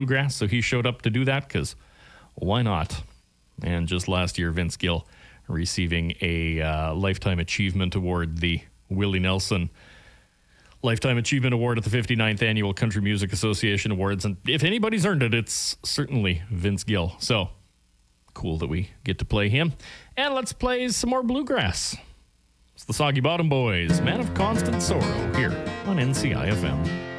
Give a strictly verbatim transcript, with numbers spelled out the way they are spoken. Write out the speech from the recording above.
bluegrass, so he showed up to do that because why not? And just last year, Vince Gill receiving a uh, Lifetime Achievement Award, the Willie Nelson Lifetime Achievement Award at the fifty-ninth Annual Country Music Association Awards. And if anybody's earned it, it's certainly Vince Gill. So cool that we get to play him. And let's play some more bluegrass. It's the Soggy Bottom Boys, Man of Constant Sorrow, here on N C I F M.